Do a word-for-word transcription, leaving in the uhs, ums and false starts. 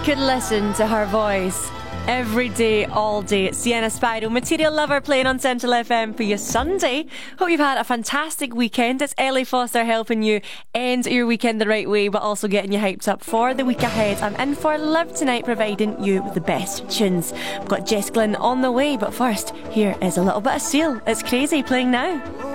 could listen to her voice every day, all day. It's Sienna Spidell, Material Lover, playing on Central F M for you Sunday. Hope you've had a fantastic weekend. It's Ellie Foster helping you end your weekend the right way, but also getting you hyped up for the week ahead. I'm in for Live tonight, providing you with the best tunes. I've got Jess Glynn on the way, but first, here is a little bit of Seal. It's Crazy playing now.